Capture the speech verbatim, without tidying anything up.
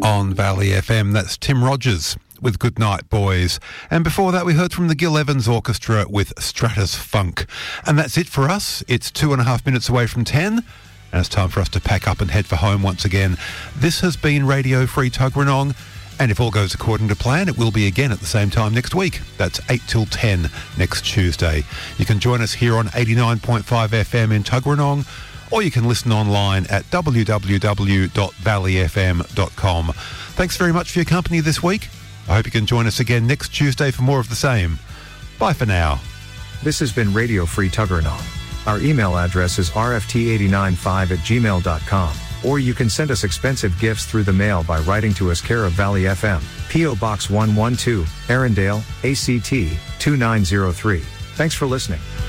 on Valley F M. That's Tim Rogers with Good Night Boys. And before that, we heard from the Gil Evans Orchestra with Stratus Funk. And that's it for us. It's two and a half minutes away from ten. And it's time for us to pack up and head for home once again. This has been Radio Free Tuggeranong. And if all goes according to plan, it will be again at the same time next week. That's eight till ten next Tuesday. You can join us here on eighty-nine point five F M in Tuggeranong, or you can listen online at w w w dot valley f m dot com. Thanks very much for your company this week. I hope you can join us again next Tuesday for more of the same. Bye for now. This has been Radio Free Tuggeranong. Our email address is r f t eight nine five at gmail dot com, or you can send us expensive gifts through the mail by writing to us care of Valley F M, P O Box one one two, Arundel, A C T two nine zero three. Thanks for listening.